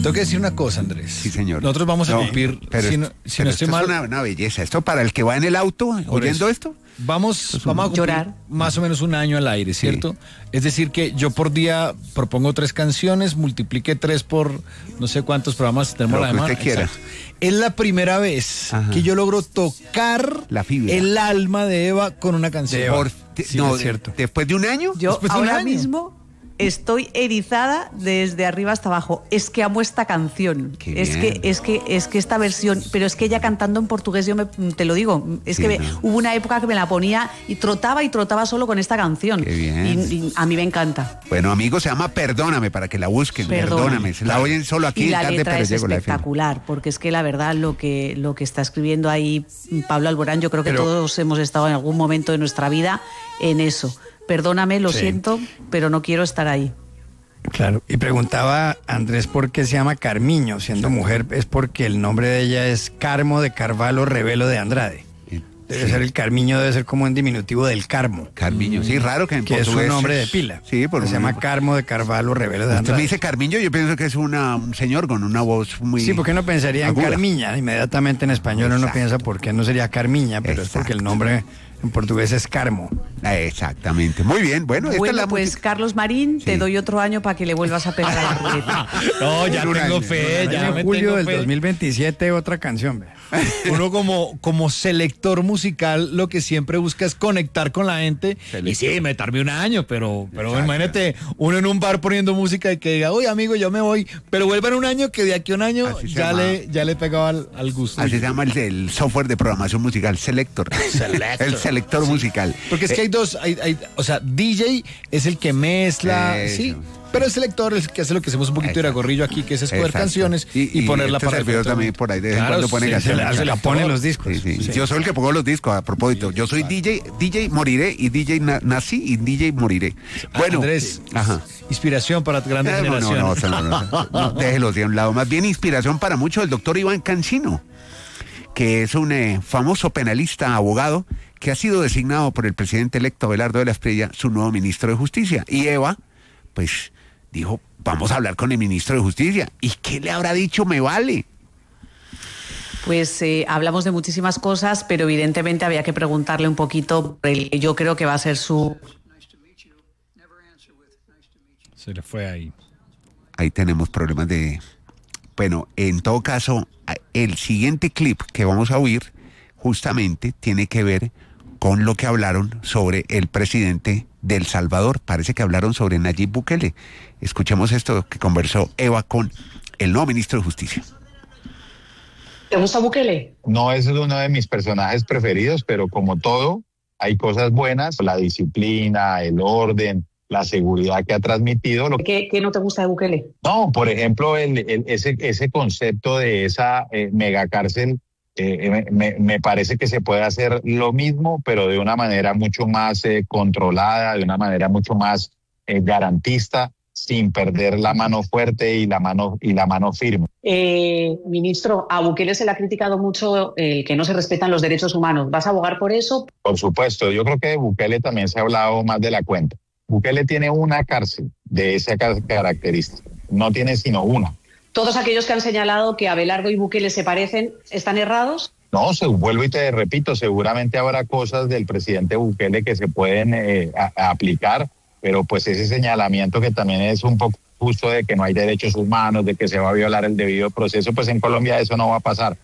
Tengo que decir una cosa, Andrés. Sí, señor. Nosotros vamos a cumplir, pero si no estoy esto mal... es una belleza. Esto para el que va en el auto oyendo esto. Vamos a cumplir llorar. más o menos un año al aire, ¿cierto? Sí. Es decir que yo por día propongo 3 canciones, multiplique 3 por no sé cuántos programas tenemos la semana. Usted quiera. Es la primera vez que yo logro tocar la fibra, el alma de Eva con una canción. Sí, no, es cierto. ¿Después de un año? Yo ahora mismo estoy erizada desde arriba hasta abajo. Es que amo esta canción. Es que esta versión, pero es que ella cantando en portugués, te lo digo, hubo una época que me la ponía y trotaba solo con esta canción. Qué bien. Y a mí me encanta. Bueno, amigos, se llama Perdóname, para que la busquen. Perdóname. Se la oyen solo aquí y la tarde, letra pero es llego espectacular, porque es que la verdad lo que está escribiendo ahí Pablo Alborán, yo creo que todos hemos estado en algún momento de nuestra vida en eso. Perdóname, lo siento, pero no quiero estar ahí. Claro, y preguntaba Andrés por qué se llama Carmiño, siendo mujer, es porque el nombre de ella es Carmo de Carvalho Revelo de Andrade. Debe ser el Carmiño, debe ser como un diminutivo del Carmo. Carmiño, sí, raro que en portugués es un nombre de pila. Sí, se llama Carmo de Carvalho Revelo de Andrade. Usted me dice Carmiño, yo pienso que es un señor con una voz muy... Sí, porque uno pensaría en Carmiña, inmediatamente en español uno piensa por qué no sería Carmiña, pero es porque el nombre... En portugués es Carmo. Exactamente. Muy bien. Bueno, esta es la pues música. Carlos Marín, te doy otro año para que le vuelvas a pegar a la ruleta. No, ya tengo fe. Ya en julio del 2027 otra canción. Ve. Uno como selector musical lo que siempre busca es conectar con la gente. Y sí, me tardé un año, pero imagínate uno en un bar poniendo música y que diga, oye amigo, yo me voy, pero vuelva en un año que de aquí a un año ya le pegaba al gusto. Así se llama el software de programación musical, Selector. El selector musical. Porque es que hay dos, o sea, DJ es el que mezcla, sí, pero el selector es el que hace lo que hacemos un poquito de gorrillo aquí, que es escoger canciones y ponerla para el también por ahí de vez en cuando pone canciones. Se la pone los discos. Sí. Yo soy el que pongo los discos, a propósito. Yo soy DJ Moriré y DJ nací y DJ Moriré. Bueno, Andrés, inspiración para grandes generaciones. No, déjelo de un lado. Más bien inspiración para mucho el doctor Iván Cancino, que es un famoso penalista, abogado, que ha sido designado por el presidente electo Abelardo de la Espriella su nuevo ministro de Justicia. Y Eva, pues, dijo, vamos a hablar con el ministro de Justicia. ¿Y qué le habrá dicho? Me vale. Pues hablamos de muchísimas cosas, pero evidentemente había que preguntarle un poquito por el que yo creo que va a ser su... Se le fue ahí. Ahí tenemos problemas de... Bueno, en todo caso, el siguiente clip que vamos a oír justamente tiene que ver con lo que hablaron sobre el presidente de El Salvador. Parece que hablaron sobre Nayib Bukele. Escuchemos esto que conversó Eva con el nuevo ministro de Justicia. ¿Te gusta Bukele? No es uno de mis personajes preferidos, pero como todo, hay cosas buenas, la disciplina, el orden, la seguridad que ha transmitido. ¿Qué no te gusta de Bukele? No, por ejemplo, ese concepto de esa megacárcel, me parece que se puede hacer lo mismo, pero de una manera mucho más controlada, de una manera mucho más garantista, sin perder la mano fuerte y la mano firme. Ministro, a Bukele se le ha criticado mucho que no se respetan los derechos humanos. ¿Vas a abogar por eso? Por supuesto, yo creo que de Bukele también se ha hablado más de la cuenta. Bukele tiene una cárcel de esa característica, no tiene sino una. ¿Todos aquellos que han señalado que Abelardo y Bukele se parecen están errados? No, vuelvo y te repito, seguramente habrá cosas del presidente Bukele que se pueden aplicar, pero pues ese señalamiento que también es un poco justo de que no hay derechos humanos, de que se va a violar el debido proceso, pues en Colombia eso no va a pasar.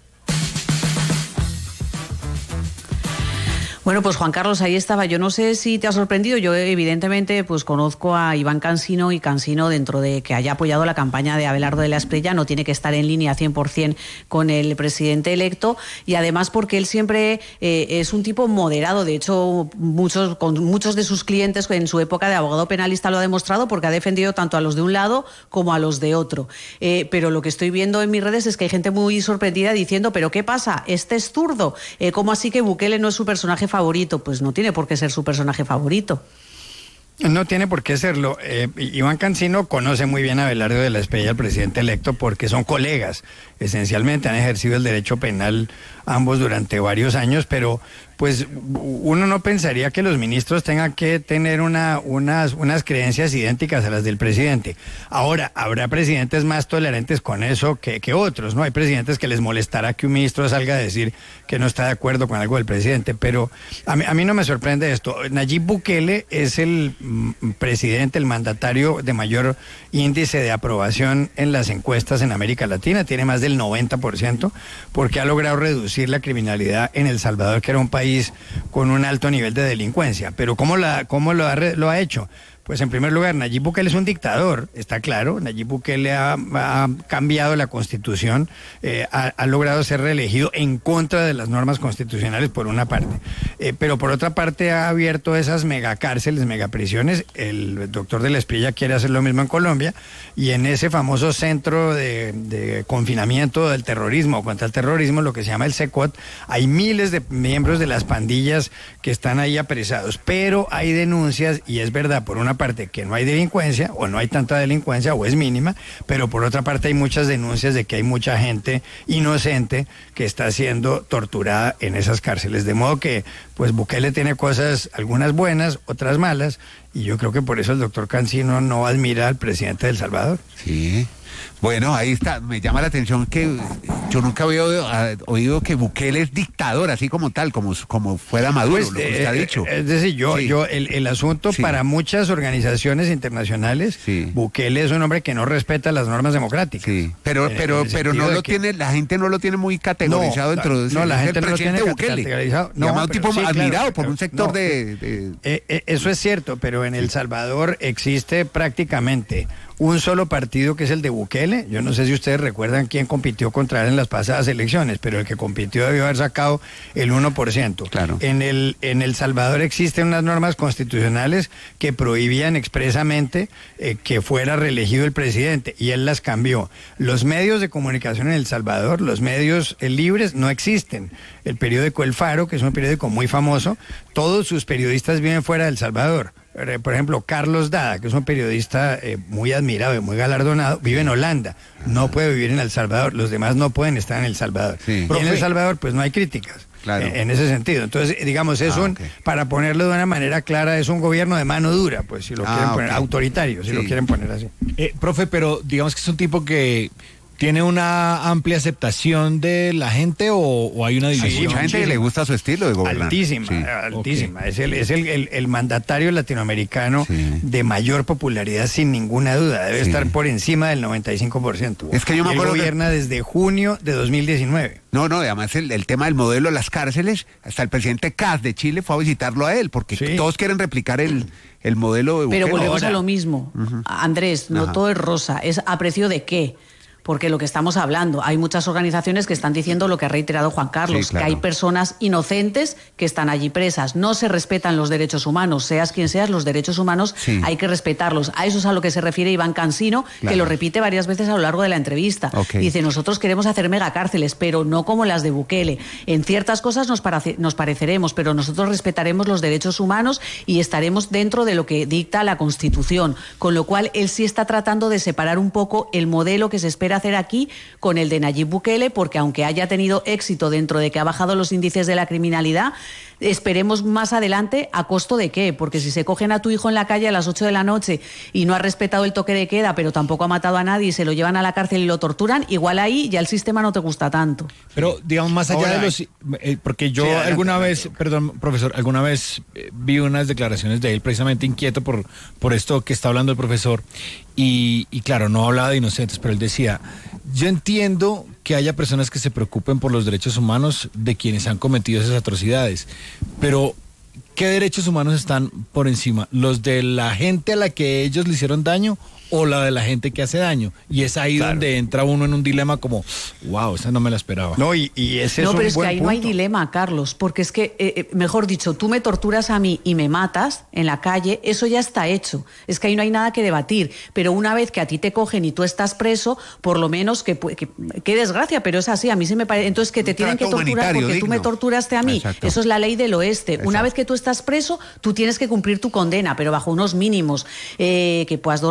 Bueno, pues Juan Carlos, ahí estaba. Yo no sé si te ha sorprendido. Yo evidentemente pues conozco a Iván Cansino y Cansino, dentro de que haya apoyado la campaña de Abelardo de la Espriella, no tiene que estar en línea 100% con el presidente electo, y además porque él siempre es un tipo moderado. De hecho, con muchos de sus clientes en su época de abogado penalista lo ha demostrado, porque ha defendido tanto a los de un lado como a los de otro. Pero lo que estoy viendo en mis redes es que hay gente muy sorprendida diciendo, ¿pero qué pasa? ¿Este es zurdo? ¿Cómo así que Bukele no es su personaje favorito? Pues no tiene por qué ser su personaje favorito. No tiene por qué serlo. Iván Cansino conoce muy bien a Abelardo de la Espriella, el presidente electo, porque son colegas. Esencialmente han ejercido el derecho penal ambos durante varios años, pero pues uno no pensaría que los ministros tengan que tener unas creencias idénticas a las del presidente. Ahora, habrá presidentes más tolerantes con eso que otros, ¿no? Hay presidentes que les molestará que un ministro salga a decir que no está de acuerdo con algo del presidente, pero a mí no me sorprende esto. Nayib Bukele es el presidente, el mandatario de mayor índice de aprobación en las encuestas en América Latina, tiene más del 90%, porque ha logrado reducir la criminalidad en El Salvador, que era un país con un alto nivel de delincuencia. Pero ¿cómo lo ha hecho? Pues en primer lugar, Nayib Bukele es un dictador, está claro. Nayib Bukele ha cambiado la Constitución, ha logrado ser reelegido en contra de las normas constitucionales por una parte. Pero por otra parte ha abierto esas megacárceles, megaprisiones. El doctor de la Espriella quiere hacer lo mismo en Colombia, y en ese famoso centro de confinamiento del terrorismo, contra el terrorismo, lo que se llama el SECOT, hay miles de miembros de las pandillas que están ahí apresados. Pero hay denuncias, y es verdad, por una parte que no hay delincuencia, o no hay tanta delincuencia, o es mínima, pero por otra parte hay muchas denuncias de que hay mucha gente inocente que está siendo torturada en esas cárceles, de modo que pues Bukele tiene cosas, algunas buenas, otras malas, y yo creo que por eso el doctor Cancino no admira al presidente de El Salvador. Sí. Bueno, ahí está, me llama la atención que yo nunca había oído que Bukele es dictador, así como tal, como fuera Maduro, Pues, lo que usted ha dicho. Es decir, el asunto para muchas organizaciones internacionales, Bukele es un hombre que no respeta las normas democráticas. Sí, pero no lo tiene, la gente no lo tiene muy categorizado dentro de la gente no lo tiene Bukele. categorizado. Llamado tipo admirado por un sector eso es cierto, pero en El Salvador existe prácticamente un solo partido, que es el de Bukele. Yo no sé si ustedes recuerdan quién compitió contra él en las pasadas elecciones, pero el que compitió debió haber sacado el 1%. Claro. En El Salvador existen unas normas constitucionales que prohibían expresamente que fuera reelegido el presidente, y él las cambió. Los medios de comunicación en El Salvador, los medios libres, no existen. El periódico El Faro, que es un periódico muy famoso, todos sus periodistas viven fuera de El Salvador. Por ejemplo, Carlos Dada, que es un periodista muy admirado y muy galardonado, vive en Holanda, no puede vivir en El Salvador, los demás no pueden estar en El Salvador. Sí. Y en El Salvador pues no hay críticas. Claro. En ese sentido. Entonces, digamos, para ponerlo de una manera clara, es un gobierno de mano dura, pues si lo quieren poner, autoritario, si lo quieren poner así. Profe, pero digamos que es un tipo que ¿tiene una amplia aceptación de la gente o hay una división? Hay mucha gente que le gusta su estilo de gobernar. Altísima. Okay. Es el mandatario latinoamericano de mayor popularidad, sin ninguna duda. Debe estar por encima del 95%. Es que yo me acuerdo que gobierna desde junio de 2019. No, además el tema del modelo de las cárceles, hasta el presidente Kast de Chile fue a visitarlo a él, porque todos quieren replicar el modelo de Bukele. Pero volvemos a lo mismo. Andrés, no todo es rosa. ¿Es a precio de qué? Porque lo que estamos hablando, hay muchas organizaciones que están diciendo lo que ha reiterado Juan Carlos, que hay personas inocentes que están allí presas. No se respetan los derechos humanos, seas quien seas, los derechos humanos hay que respetarlos. A eso es a lo que se refiere Iván Cancino, que lo repite varias veces a lo largo de la entrevista. Dice, nosotros queremos hacer megacárceles, pero no como las de Bukele. En ciertas cosas nos pareceremos, pero nosotros respetaremos los derechos humanos y estaremos dentro de lo que dicta la Constitución. Con lo cual, él sí está tratando de separar un poco el modelo que se espera hacer aquí con el de Nayib Bukele, porque aunque haya tenido éxito dentro de que ha bajado los índices de la criminalidad, esperemos más adelante a costo de qué, porque si se cogen a tu hijo en la calle a las 8 de la noche y no ha respetado el toque de queda, pero tampoco ha matado a nadie y se lo llevan a la cárcel y lo torturan, igual ahí ya el sistema no te gusta tanto. Pero digamos más allá de los... porque yo alguna vez vi unas declaraciones de él precisamente inquieto por esto que está hablando el profesor y claro, no hablaba de inocentes, pero él decía, yo entiendo que haya personas que se preocupen por los derechos humanos de quienes han cometido esas atrocidades, pero ¿qué derechos humanos están por encima? ¿Los de la gente a la que ellos le hicieron daño o la de la gente que hace daño? Y es ahí donde entra uno en un dilema como, wow, esa no me la esperaba. No, y ese es un buen punto. No, pero es que ahí no hay dilema, Carlos, porque es que, mejor dicho, tú me torturas a mí y me matas en la calle, eso ya está hecho. Es que ahí no hay nada que debatir. Pero una vez que a ti te cogen y tú estás preso, por lo menos, qué desgracia, pero es así, a mí se me parece. Entonces, que te tienen que torturar porque tú me torturaste a mí. Exacto. Eso es la ley del oeste. Exacto. Una vez que tú estás preso, tú tienes que cumplir tu condena, pero bajo unos mínimos, que puedas dormir, que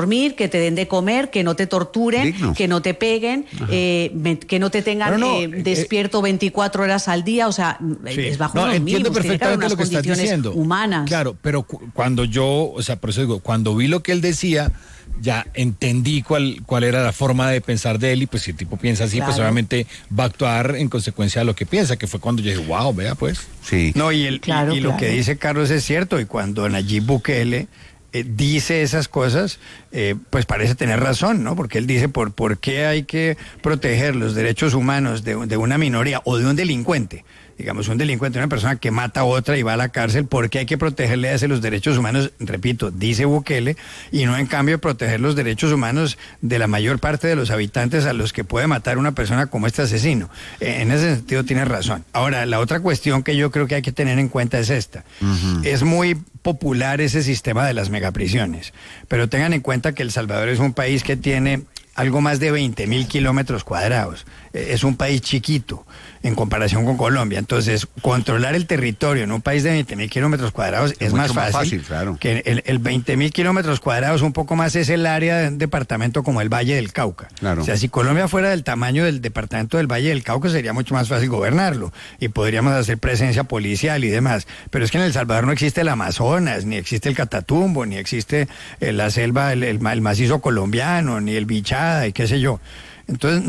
que te den de comer, que no te torturen, Digno. que no te peguen, que no te tengan despierto 24 horas al día, o sea, es bajo unos entiendo mínimos, tiene que haber perfectamente unas lo que estás condiciones diciendo. humanas. Claro, pero cuando yo, o sea, por eso digo, cuando vi lo que él decía, ya entendí cuál era la forma de pensar de él, y pues si el tipo piensa así, pues Claro. obviamente va a actuar en consecuencia de lo que piensa, que fue cuando yo dije, wow, vea pues. Sí. No, y Claro, lo claro. que dice Carlos es cierto, y cuando Nayib Bukele dice esas cosas, pues parece tener razón, ¿no? Porque él dice, ¿por qué hay que proteger los derechos humanos de una minoría o de un delincuente? Digamos, un delincuente, una persona que mata a otra y va a la cárcel, ¿por qué hay que protegerle a ese los derechos humanos? Repito, dice Bukele, y no en cambio proteger los derechos humanos de la mayor parte de los habitantes a los que puede matar una persona como este asesino. En ese sentido tiene razón. Ahora, la otra cuestión que yo creo que hay que tener en cuenta es esta. Es muy popular ese sistema de las megaprisiones, pero tengan en cuenta que El Salvador es un país que tiene algo más de 20.000 kilómetros cuadrados. Es un país chiquito en comparación con Colombia. Entonces, controlar el territorio en un país de 20.000 kilómetros cuadrados es mucho más fácil, claro. que el 20.000 kilómetros cuadrados un poco más es el área de un departamento como el Valle del Cauca. Claro. O sea, si Colombia fuera del tamaño del departamento del Valle del Cauca, sería mucho más fácil gobernarlo y podríamos hacer presencia policial y demás. Pero es que en El Salvador no existe el Amazonas, ni existe el Catatumbo, ni existe la selva, el macizo colombiano, ni el Bichada y qué sé yo. Entonces,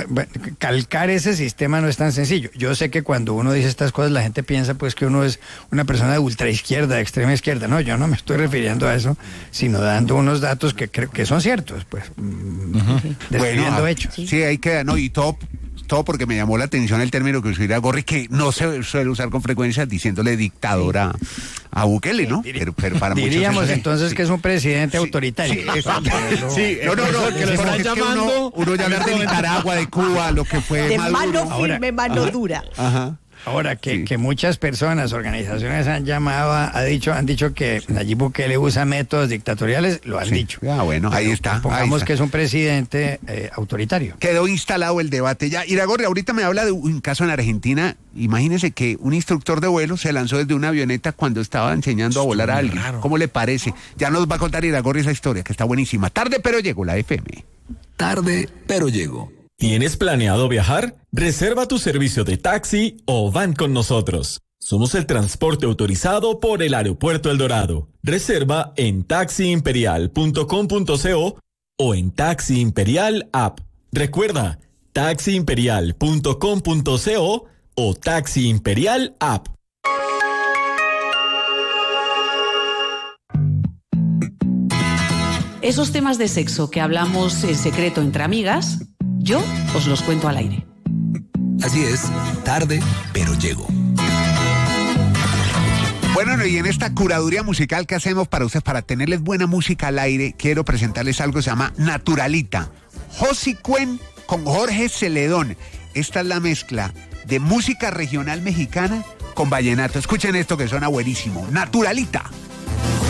calcar ese sistema no es tan sencillo. Yo sé que cuando uno dice estas cosas, la gente piensa pues que uno es una persona de ultraizquierda, de extrema izquierda. No, yo no me estoy refiriendo a eso, sino dando unos datos que creo que son ciertos, pues, describiendo hechos. Sí, ahí queda, ¿no? Y todo porque me llamó la atención el término que usó Iragorri, que no se suele usar con frecuencia, diciéndole dictador a Bukele, ¿no? Pero para diríamos muchos entonces que es un presidente autoritario. Sí, No, que le es están que llamando. uno ya hablar de Nicaragua, de Cuba, lo que fue De Maduro. mano firme, mano dura. Ajá. Ahora, Sí. que muchas personas, organizaciones han dicho que Nayib Bukele usa métodos dictatoriales, lo han dicho. Ah, bueno, ahí está. Pongamos que es un presidente autoritario. Quedó instalado el debate ya. Iragorri, ahorita me habla de un caso en Argentina. Imagínese que un instructor de vuelo se lanzó desde una avioneta cuando estaba enseñando a volar a alguien. Raro. ¿Cómo le parece? Ya nos va a contar Iragorri esa historia, que está buenísima. Tarde, pero llegó la FM. Tarde, pero llego. ¿Tienes planeado viajar? Reserva tu servicio de taxi o van con nosotros. Somos el transporte autorizado por el Aeropuerto El Dorado. Reserva en taxiimperial.com.co o en Taxi Imperial App. Recuerda, taxiimperial.com.co o Taxi Imperial App. Esos temas de sexo que hablamos en secreto entre amigas, yo os los cuento al aire. Así es, tarde, pero llego. Bueno, y en esta curaduría musical que hacemos para ustedes, para tenerles buena música al aire, quiero presentarles algo que se llama Naturalita. Josi Cuen con Jorge Celedón. Esta es la mezcla de música regional mexicana con vallenato. Escuchen esto que suena buenísimo. Naturalita.